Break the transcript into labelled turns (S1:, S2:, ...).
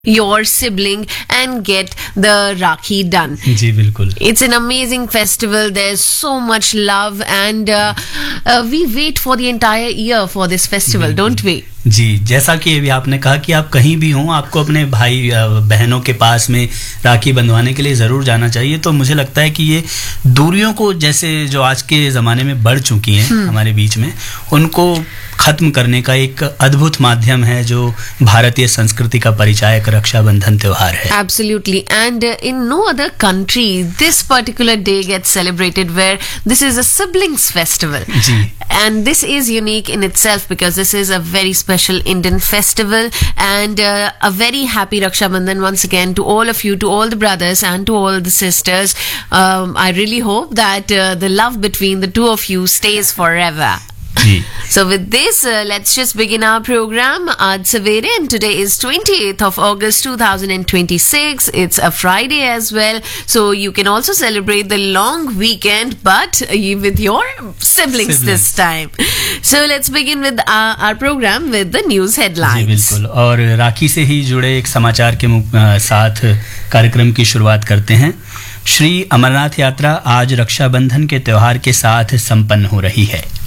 S1: your sibling and get the Rakhi done.
S2: जी बिल्कुल.
S1: It's an amazing festival. There's so much love and we wait for the entire year for this festival, don't we?
S2: जी, जैसा कि अभी आपने कहा कि आप कहीं भी हों, आपको अपने भाई बहनों के पास में राखी बंधवाने के लिए ज़रूर जाना चाहिए. तो मुझे लगता है कि ये दूरियों को, जैसे जो आज के ज़माने में बढ़ चुकी हैं हमारे बीच में, उनको ख़त्म करने का एक अद्भुत माध्यम है जो भारतीय संस्कृति का परिचायक रक्षाबंधन त्योहार है.
S1: Absolutely. And in no other country this particular day gets celebrated, where this is a siblings festival.
S2: Ji.
S1: And this is unique in itself because this is a very special Indian festival, and a very happy Raksha Bandhan once again to all of you, to all the brothers and to all the sisters. I really hope that the love between the two of you stays forever. So with this, let's just begin our program. Aaj Savere, and today is 28th of August 2026. It's a Friday as well, so you can also celebrate the long weekend, but with your siblings this time. So let's begin with our program with the news headlines.
S2: जी बिल्कुल. और राखी से ही जुड़े एक समाचार के साथ कार्यक्रम की शुरुआत करते हैं. श्री अमरनाथ यात्रा आज रक्षाबंधन के त्योहार के साथ संपन्न हो रही है.